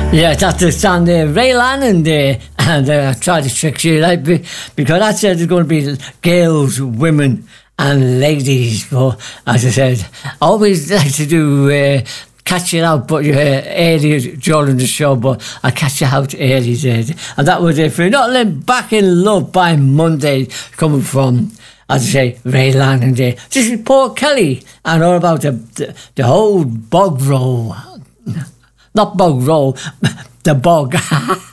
Yeah, that's the song there, Ray Lannon there, and I tried to trick you, like, because I said there's going to be girls, women, and ladies. But as I said, I always like to do catch you out, but early during the show. But I catch you out early there, and that was it for Not Let Back in Love by Monday, coming from, as I say, Ray Lannon there. This is Paul Kelly, and all about the whole bog roll. Not bog roll, the bog.